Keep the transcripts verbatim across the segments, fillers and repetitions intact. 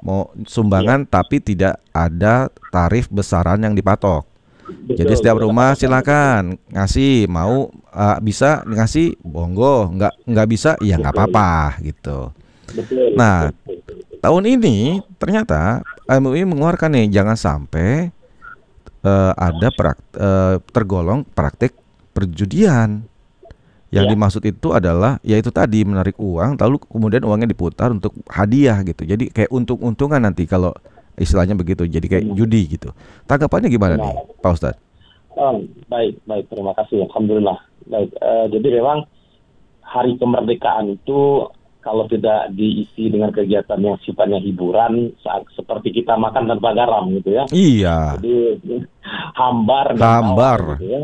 mau sumbangan, ya. Tapi tidak ada tarif besaran yang dipatok. Betul, jadi setiap betul, rumah silakan ngasih, mau uh, bisa ngasih monggo, nggak nggak bisa ya nggak apa-apa gitu. Betul, nah betul, betul, betul. Tahun ini ternyata M U I mengeluarkan nih, jangan sampai uh, ada prak, uh, tergolong praktik perjudian. Yang ya. Dimaksud itu adalah yaitu tadi menarik uang lalu kemudian uangnya diputar untuk hadiah gitu. Jadi kayak untung-untungan nanti kalau istilahnya begitu, jadi kayak hmm. judi gitu. Tanggapannya gimana Benar. nih Pak Ustadz? Oh, baik, baik, terima kasih. Alhamdulillah. Baik, uh, jadi memang hari kemerdekaan itu kalau tidak diisi dengan kegiatan yang sifatnya hiburan, saat seperti kita makan tanpa garam gitu ya. Iya. Jadi hambar, hambar. Gitu ya.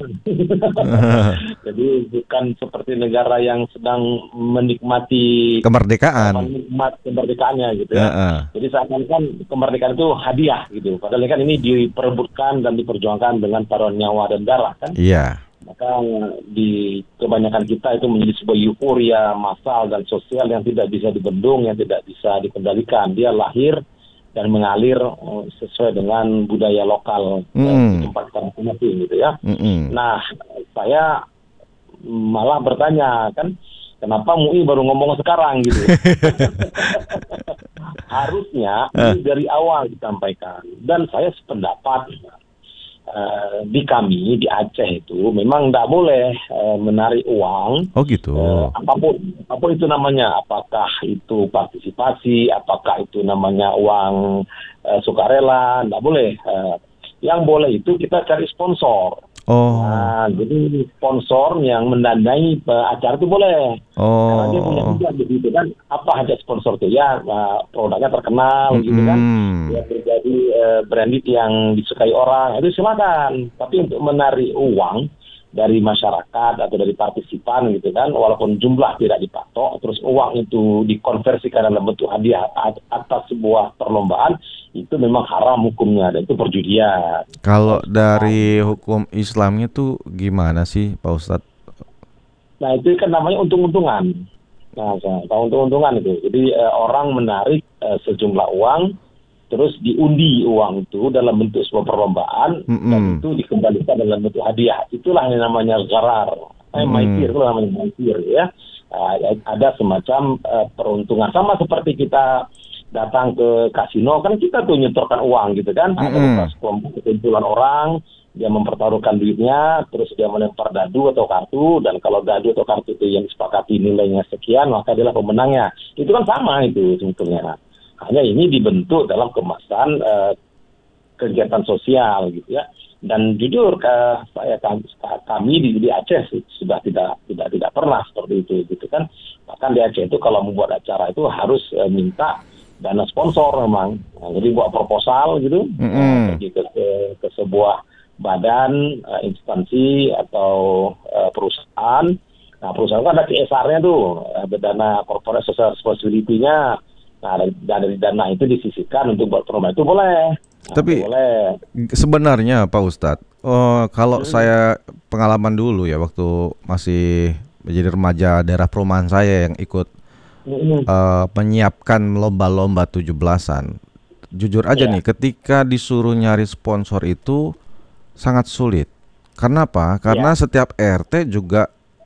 Jadi bukan seperti negara yang sedang menikmati kemerdekaan, menikmati kemerdekaannya gitu ya. Uh-uh. Jadi seakan-akan kemerdekaan itu hadiah gitu. Padahal kan ini diperebutkan dan diperjuangkan dengan taruhan nyawa dan darah kan. Iya. Maka di kebanyakan kita itu menjadi sebuah euforia massal dan sosial yang tidak bisa dibendung, yang tidak bisa dikendalikan. Dia lahir dan mengalir uh, sesuai dengan budaya lokal mm. uh, di tempat masing-masing gitu ya. Mm-mm. Nah, saya malah bertanya kan, kenapa M U I baru ngomong sekarang gitu? Harusnya uh. ini dari awal disampaikan. Dan saya sependapat. Uh, di kami di Aceh itu memang tidak boleh uh, menarik uang. Oh gitu. Uh, apapun, apapun itu namanya, apakah itu partisipasi, apakah itu namanya uang uh, sukarela, tidak boleh. Uh, yang boleh itu kita cari sponsor. Oh. Nah, jadi sponsor yang mendanai uh, acara itu boleh. Oh. Karena dia punya tujuan begitu kan. Apa aja sponsor itu ya, uh, produknya terkenal mm-hmm. gitu kan. Dia menjadi uh, branded yang disukai orang, itu silakan. Tapi untuk menarik uang dari masyarakat atau dari partisipan gitu kan, walaupun jumlah tidak dipatok, terus uang itu dikonversikan dalam bentuk hadiah atas sebuah perlombaan, itu memang haram hukumnya dan itu perjudian. Kalau dari hukum Islamnya tuh gimana sih Pak Ustadz? Nah itu kan namanya untung-untungan. Nah, tahu untung-untungan itu. Jadi eh, orang menarik eh, sejumlah uang, terus diundi uang itu dalam bentuk sebuah perlombaan, mm-hmm. dan itu dikembalikan dalam bentuk hadiah. Itulah yang namanya gharar. Eh, maisir, itu namanya maisir ya. Uh, ada semacam uh, peruntungan. Sama seperti kita datang ke kasino, kan kita tuh nyetorkan uang gitu kan. Mm-hmm. Ada kelompok kumpulan orang, dia mempertaruhkan duitnya, terus dia melempar dadu atau kartu, dan kalau dadu atau kartu itu yang disepakati nilainya sekian, maka dialah pemenangnya. Itu kan sama itu sebetulnya. Hanya ini dibentuk dalam kemasan uh, kegiatan sosial gitu ya. Dan jujur ke saya kami di, di Aceh sudah tidak tidak tidak pernah seperti itu gitu kan. Bahkan di Aceh itu kalau membuat acara itu harus uh, minta dana sponsor memang. Nah, jadi buat proposal gitu, mm-hmm. uh, pergi ke, ke ke sebuah badan, uh, instansi atau uh, perusahaan. Nah perusahaan kan ada C S R-nya tuh, ada dana corporate social responsibility-nya. Nah, dari dana itu disisihkan untuk buat perlombaan itu boleh. Nah, tapi boleh. Sebenarnya Pak Ustadz, oh, kalau hmm. saya pengalaman dulu ya waktu masih menjadi remaja daerah perumahan saya yang ikut hmm. uh, menyiapkan lomba-lomba tujuh belasan. Jujur aja ya. nih, ketika disuruh nyari sponsor itu sangat sulit. Karena apa? Karena ya. Setiap R T juga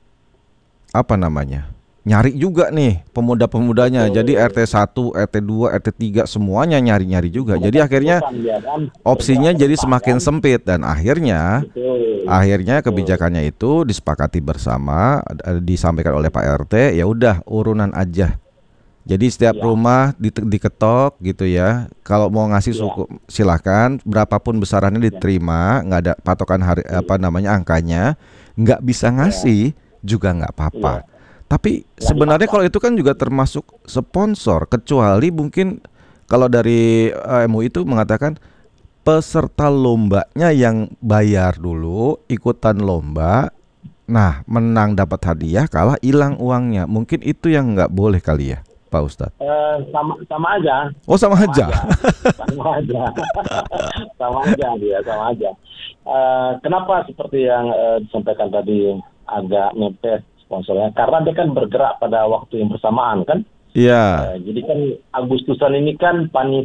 apa namanya? Nyari juga nih pemuda-pemudanya. Betul. Jadi R T satu, R T dua, R T tiga semuanya nyari-nyari juga. Jadi akhirnya opsinya jadi semakin sempit dan akhirnya Betul. akhirnya kebijakannya itu disepakati bersama, disampaikan oleh Pak R T, ya udah urunan aja. Jadi setiap ya. rumah di, diketok gitu ya. Kalau mau ngasih ya. suku silahkan, berapapun besarannya diterima, nggak ada patokan hari apa namanya angkanya, nggak bisa ngasih ya. juga nggak apa-apa. Ya. Tapi sebenarnya kalau itu kan juga termasuk sponsor, kecuali mungkin kalau dari uh, M U I itu mengatakan peserta lombanya yang bayar dulu, ikutan lomba, nah menang dapat hadiah, kalah hilang uangnya. Mungkin itu yang nggak boleh kali ya, Pak Ustadz? Uh, sama sama aja. Oh sama, sama aja. aja. sama aja. sama aja dia, sama aja. Uh, kenapa seperti yang uh, disampaikan tadi agak mepet sponsornya, karena dia kan bergerak pada waktu yang bersamaan kan. Iya. Uh, jadi kan Agustusan ini kan panitia